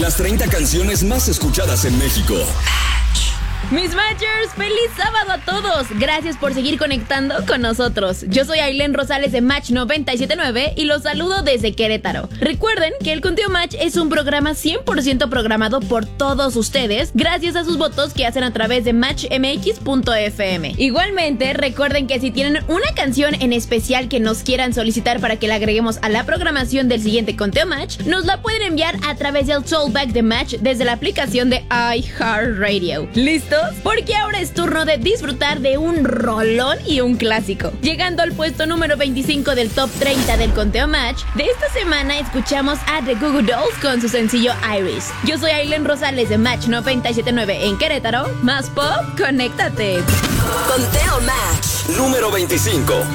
Las 30 canciones más escuchadas en México. Mis Matchers, ¡feliz sábado a todos! Gracias por seguir conectando con nosotros. Yo soy Ailén Rosales de Match 97.9 y los saludo desde Querétaro. Recuerden que el Conteo Match es un programa 100% programado por todos ustedes, gracias a sus votos que hacen a través de matchmx.fm. Igualmente, recuerden que si tienen una canción en especial que nos quieran solicitar para que la agreguemos a la programación del siguiente Conteo Match, nos la pueden enviar a través del Tollback de Match desde la aplicación de iHeartRadio. ¿Listos? Porque ahora es turno de disfrutar de un rolón y un clásico. Llegando al puesto número 25 del Top 30 del Conteo Match, de esta semana escuchamos a The Goo Goo Dolls con su sencillo Iris. Yo soy Ailén Rosales de Match 97.9 en Querétaro. Más pop, conéctate. Conteo Match número 25.